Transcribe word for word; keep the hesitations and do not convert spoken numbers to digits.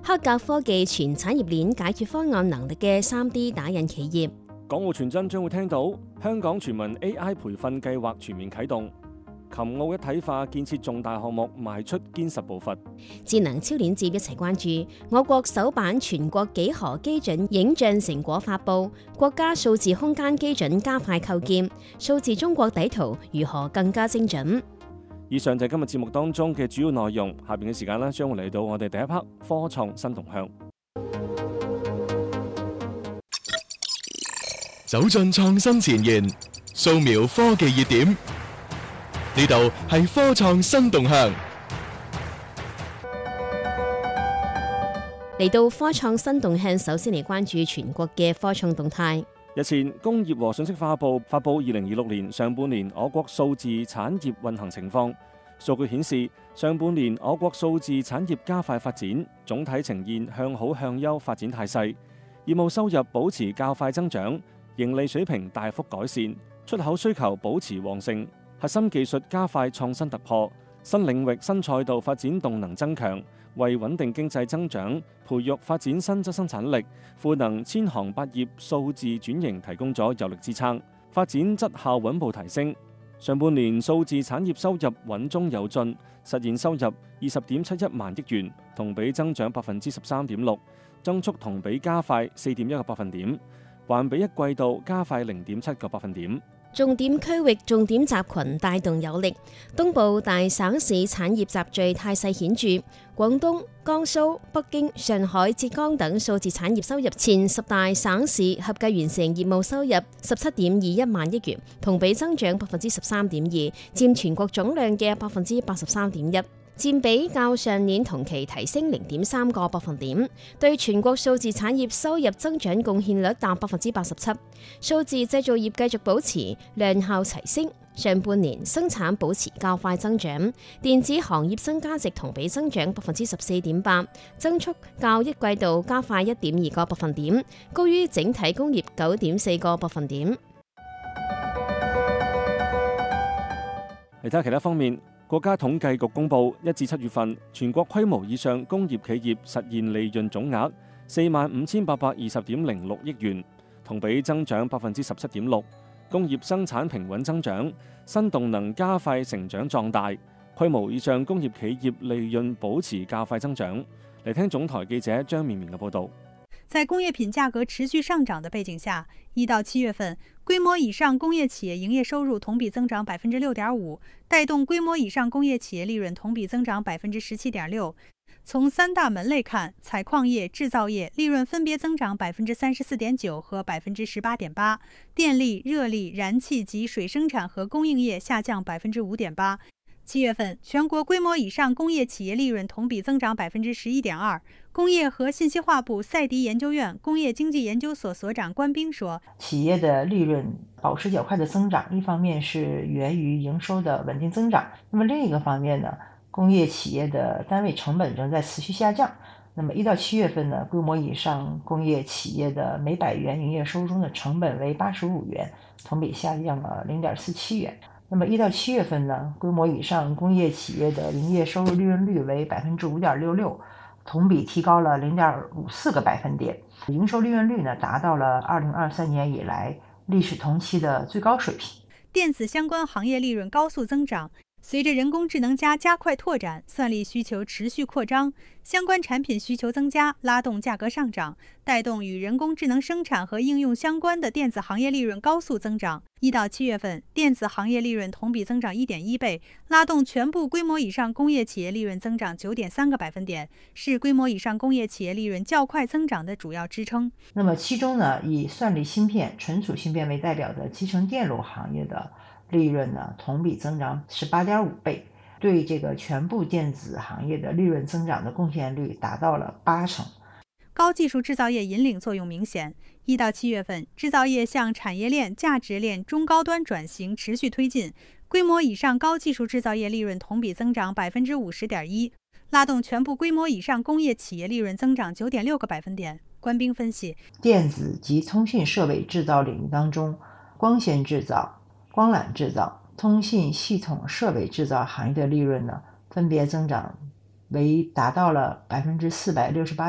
黑格科技全產業鏈解決方案能力嘅 三 D 打印企業。 港澳傳真將會聽到香港全民 A I 培訓計劃全面啟動，琴澳一體化建設重大項目邁出堅實步伐。 智能超鏈接一齊關注我國首版全國幾何基準影像成果發布，國家數字空間基準加快構建，數字中國底圖如何更加精準？ 以上就係今日節目當中嘅主要內容，下邊嘅時間咧將會嚟到我哋第一 part 科創新動向。 走進創新前沿，掃描科技熱點，呢度係科創新動向。 嚟到科創新動向，首先嚟關注全國嘅科創動態。 日前，工業和信息化部發布二零二六年上半年我國數字產業運行情況。數據顯示，上半年我國數字產業加快發展，總體呈現向好向優發展態勢，業務收入保持較快增長，盈利水平大幅改善，出口需求保持旺盛，核心技術加快創新突破，新領域新賽道發展動能增強，為穩定經濟增長、培育發展新質生產力、賦能千行百業數字轉型提供咗有力支撐，發展質效穩步提升。上半年數字產業收入穩中有進，實現收入二十點七一萬億元，同比增長百分之十三點六，增速同比加快四點一個百分點，環比一季度加快零點七個百分點。 重點區域、重點集群帶動有力，東部大省市產業集聚態勢顯著，廣東、江蘇、北京、上海、浙江等數字產業收入前十大省市合計完成業務收入十七點二一萬億元，同比增長百分之十三點二，佔全國總量嘅百分之八十三點一。佔比較上年同期提升零點三個百分點，對全國數字產業收入增長貢獻率達百分之八十七。數字製造業繼續保持量效齊升，上半年生產保持較快增長，電子行業新價值同比增長百分之十四點八，增速較一季度加快一點二個百分點，高於整體工業九點四個百分點。 嚟睇下其他方面。國家統計局公布，一至七月份全國規模以上工業企業實現利潤總額四萬五千八百二十點零六億元，同比增長百分之十七點六。工業生產平穩增長，新動能加快成長壯大，規模以上工業企業利潤保持較快增長。嚟聽總台記者張綿綿嘅報導。 在工業品價格持續上漲的背景下，一到七月份，規模以上工業企業營業收入同比增長百分之六點五，帶動規模以上工業企業利潤同比增長百分之十七點六。從三大門類看，採礦業、製造業利潤分別增長百分之三十四點九和百分之十八點八，電力、熱力、燃氣及水生產和供應業下降百分之五點八。七月份，全國規模以上工業企業利潤同比增長百分之十一點二。工業和信息化部賽迪研究院工業經濟研究所所長關兵說：“ 企業的利潤保持較快的增長，一方面是源於營收的穩定增長，那麼另一個方面呢，工業企業的單位成本仍在持續下降。那麼一到七月份呢，規模以上工業企業的每百元營業收入中的成本為八十五元，同比下降了零點四七元。那麼一到七月份呢，規模以上工業企業的營業收入利潤率為百分之五點六六。”同比提高了零點五四個百分點，營收利潤率呢達到了二零二三年以來歷史同期的最高水平。 電子相關行業利潤高速增長，隨着人工智能加加快拓展，算力需求持續擴張，相關產品需求增加，拉動價格上漲，帶動與人工智能生產和應用相關的電子行業利潤高速增長。一到七月份，電子行業利潤同比增長一點一倍，拉動全部規模以上工業企業利潤增長九點三個百分點，是規模以上工業企業利潤較快增長的主要支撐。 那麼其中呢，以算力芯片、存儲芯片為代表的集成電路行業的利潤呢，同比增長十八點五倍，對這個全部電子行業的利潤增長的貢獻率達到了八成。 高技術製造業引領作用明顯。一到七月份，製造業向產業鏈、價值鏈中高端轉型持續推進，規模以上高技術製造業利潤同比增長百分之五十點一，拉動全部規模以上工業企業利潤增長九點六個百分點。關兵分析， 電子及通信設備製造領域當中，光纖製造、光纜製造、通信系統設備製造行業的利潤呢，分別增長為達到了百分之四百六十八。